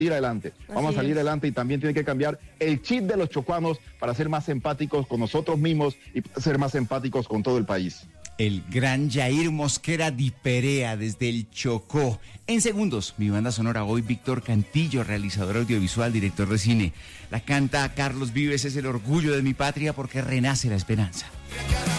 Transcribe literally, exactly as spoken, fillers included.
adelante, vamos Así a salir es. adelante y también tiene que cambiar el chip de los chocuanos para ser más empáticos con nosotros mismos y ser más empáticos con todo el país. El gran Jair Mosquera Di Perea desde el Chocó. En segundos, mi banda sonora hoy, Víctor Cantillo, realizador audiovisual, director de cine. La canta Carlos Vives, es el orgullo de mi patria porque renace la esperanza.